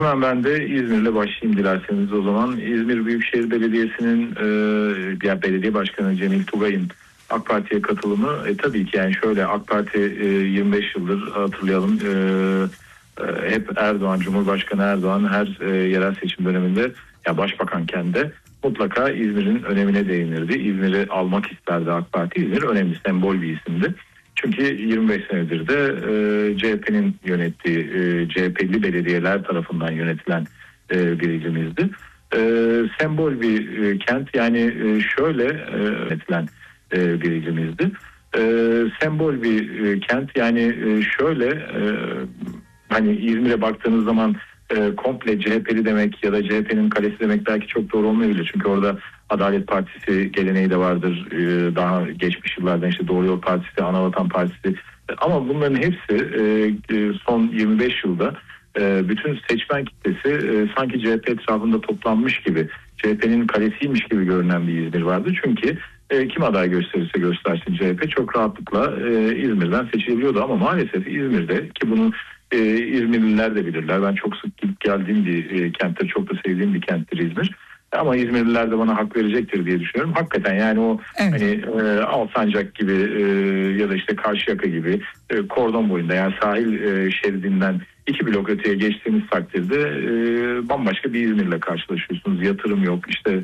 Hemen ben de İzmir'le başlayayım dilerseniz o zaman. İzmir Büyükşehir Belediyesi'nin belediye başkanı Cemil Tugay'ın AK Parti'ye katılımı tabii ki yani şöyle AK Parti 25 yıldır hatırlayalım hep Erdoğan, Cumhurbaşkanı Erdoğan her yerel seçim döneminde ya başbakanken de mutlaka İzmir'in önemine değinirdi. İzmir'i almak isterdi AK Parti. İzmir önemli, sembol bir isimdi. Çünkü 25 senedir de CHP'nin yönettiği, CHP'li belediyeler tarafından yönetilen bir ilimizdi. Sembol bir kent yani şöyle yönetilen bir ilimizdi. Sembol bir kent yani şöyle hani İzmir'e baktığınız zaman komple CHP'li demek ya da CHP'nin kalesi demek belki çok doğru olmayabilir. Çünkü orada Adalet Partisi geleneği de vardır. Daha geçmiş yıllardan işte Doğru Yol Partisi, Anavatan Partisi. Ama bunların hepsi son 25 yılda bütün seçmen kitlesi sanki CHP etrafında toplanmış gibi, CHP'nin kalesiymiş gibi görünen bir İzmir vardı. Çünkü kim aday gösterirse göstersin CHP çok rahatlıkla İzmir'den seçilebiliyordu. Ama maalesef İzmir'de ki bunu İzmirliler de bilirler. Ben çok sık gidip geldiğim bir kenttir. Çok da sevdiğim bir kenttir İzmir. Ama İzmirliler de bana hak verecektir diye düşünüyorum. Hakikaten yani o Evet. hani Alsancak gibi ya da işte Karşıyaka gibi kordon boyunda yani sahil şeridinden 2 blok öteye geçtiğiniz takdirde bambaşka bir İzmir'le karşılaşıyorsunuz. Yatırım yok işte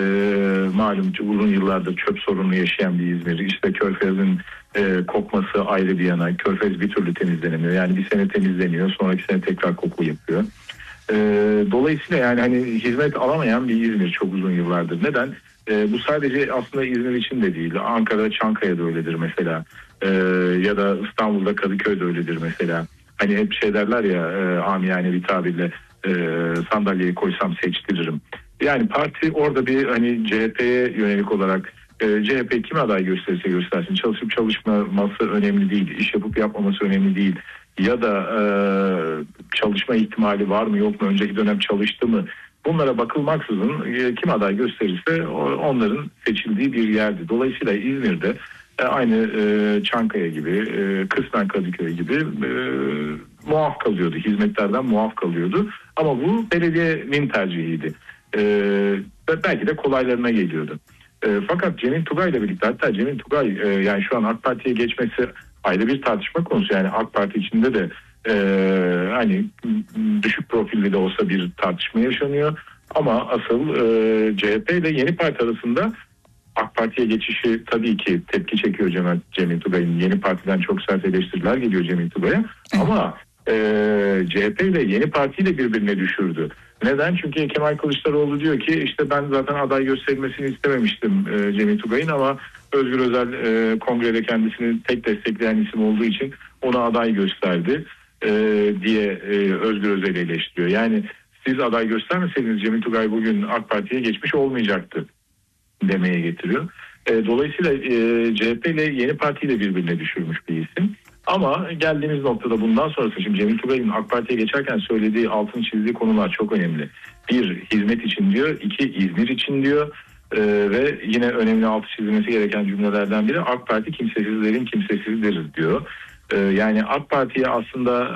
malum uzun yıllardır çöp sorunu yaşayan bir İzmir. İşte Körfez'in kokması ayrı bir yana. Körfez bir türlü temizlenemiyor. Yani bir sene temizleniyor, sonraki sene tekrar koku yapıyor. Dolayısıyla yani hani hizmet alamayan bir İzmir çok uzun yıllardır. Neden? Bu sadece aslında İzmir için de değil. Ankara, Çankaya'da öyledir mesela. Ya da İstanbul'da Kadıköy'de öyledir mesela. Hani hep şey derler ya amiyane bir tabirle sandalyeyi koysam seçtiririm. Yani parti orada bir hani CHP'ye yönelik olarak CHP kim aday gösterirse göstersin çalışıp çalışmaması önemli değil, iş yapıp yapmaması önemli değil ya da çalışma ihtimali var mı yok mu, önceki dönem çalıştı mı, bunlara bakılmaksızın kim aday gösterirse onların seçildiği bir yerdi. Dolayısıyla İzmir'de aynı Çankaya gibi, kısmen Kadıköy gibi muaf kalıyordu, hizmetlerden muaf kalıyordu ama bu belediyenin tercihiydi. Belki de kolaylarına geliyordu. Fakat Cemil Tugay ile birlikte, hatta Cemil Tugay yani şu an AK Parti'ye geçmesi ayrı bir tartışma konusu. Yani AK Parti içinde de hani düşük profilli de olsa bir tartışma yaşanıyor. Ama asıl CHP ile Yeni Parti arasında AK Parti'ye geçişi tabii ki tepki çekiyor Cemil Tugay'ın. Yeni Parti'den çok sert eleştiriler geliyor Cemil Tugay'a. Ama CHP ile Yeni Parti ile birbirine düşürdü. Neden? Çünkü Kemal Kılıçdaroğlu diyor ki işte ben zaten aday gösterilmesini istememiştim Cemil Tugay'ın ama Özgür Özel kongrede kendisini tek destekleyen isim olduğu için ona aday gösterdi diye Özgür Özel'i eleştiriyor. Yani siz aday göstermeseydiniz Cemil Tugay bugün AK Parti'ye geçmiş olmayacaktı demeye getiriyor. Dolayısıyla CHP ile Yeni Parti ile birbirine düşürmüş bir isim. Ama geldiğimiz noktada bundan sonrası şimdi Cemil Tugay'ın AK Parti'ye geçerken söylediği, altını çizdiği konular çok önemli. Bir, hizmet için diyor. İki, İzmir için diyor. Ve yine önemli altı çizilmesi gereken cümlelerden biri AK Parti kimsesizlerin kimsesizdiriz diyor. Yani AK Parti'ye aslında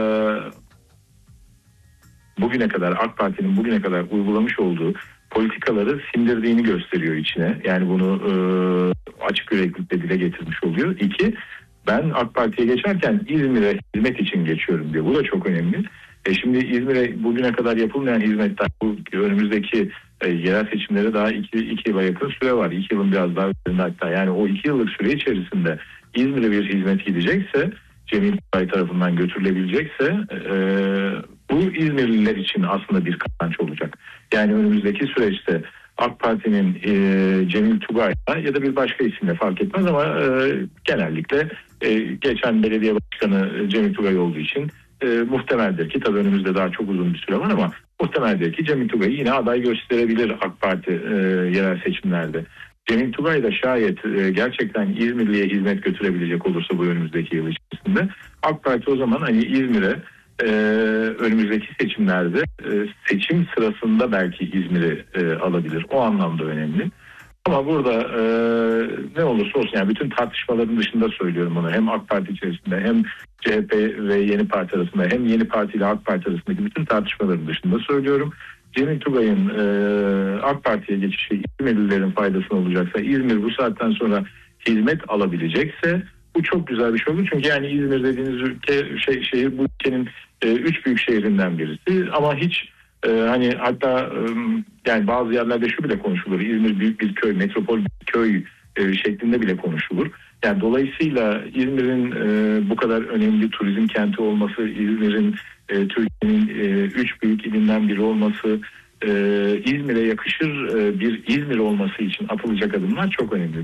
bugüne kadar AK Parti'nin bugüne kadar uygulamış olduğu politikaları sindirdiğini gösteriyor içine. Yani bunu açık yüreklilikle dile getirmiş oluyor. İki, ben AK Parti'ye geçerken İzmir'e hizmet için geçiyorum diyor. Bu da çok önemli. Şimdi İzmir'e bugüne kadar yapılmayan hizmetler, bu önümüzdeki yerel seçimlere daha 2 yıla yakın süre var. 2 yılın biraz daha üzerinde hatta. Yani o 2 yıllık süre içerisinde İzmir'e bir hizmet gidecekse, Cemil Tugay tarafından götürülebilecekse bu İzmirliler için aslında bir kazanç olacak. Yani önümüzdeki süreçte AK Parti'nin Cemil Tugay'la ya da bir başka isimle fark etmez ama genellikle geçen belediye başkanı Cemil Tugay olduğu için muhtemeldir ki tabii önümüzde daha çok uzun bir süre var ama muhtemeldir ki Cemil Tugay'ı yine aday gösterebilir AK Parti yerel seçimlerde. Cemil Tugay da şayet gerçekten İzmirli'ye hizmet götürebilecek olursa bu önümüzdeki yıl içerisinde AK Parti o zaman hani İzmir'e önümüzdeki seçimlerde seçim sırasında belki İzmir'i alabilir. O anlamda önemli. Ama burada ne olursa olsun, yani bütün tartışmaların dışında söylüyorum bunu. Hem AK Parti içerisinde hem CHP ve Yeni Parti arasında, hem Yeni Parti ile AK Parti arasındaki bütün tartışmaların dışında söylüyorum. Cemil Tugay'ın AK Parti'ye geçişi İzmirlilerin faydasına olacaksa, İzmir bu saatten sonra hizmet alabilecekse bu çok güzel bir şey olur. Çünkü yani İzmir dediğiniz şehir bu ülkenin üç büyük şehrinden birisi. Ama hiç hani hatta yani bazı yerlerde şu bile konuşulur. İzmir büyük bir köy, metropol bir köy şeklinde bile konuşulur. Yani dolayısıyla İzmir'in bu kadar önemli turizm kenti olması, İzmir'in Türkiye'nin üç büyük ilinden biri olması, İzmir'e yakışır bir İzmir olması için atılacak adımlar çok önemli.